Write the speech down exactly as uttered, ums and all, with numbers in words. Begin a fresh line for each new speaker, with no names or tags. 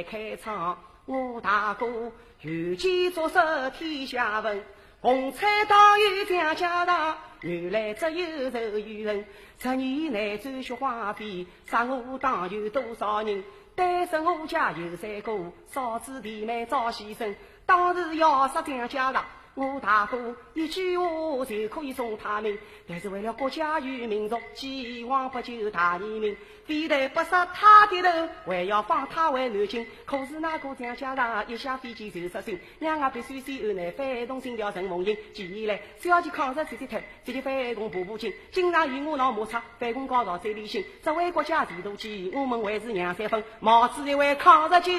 开场，我大哥有钱做事天下闻，红彩大有将家大，原来只有仇有人。十年来走雪花飞，杀我党有多少人？单身我家有三个，嫂子弟妹找先生。当时要杀将家大，我大哥一句话就可以送他命，但是为了国家与民族，希望不救他人命，非得不杀他的头，还要放他回南京。可是那个将家大一下飞机就失信，两个必须随后呢翻动心跳成梦影。起来小姐抗日这些腿，这些反共步步进，经常与我闹摩擦，反共高潮最理性，只为国家地图机，我们还是两三分，毛子一位抗日就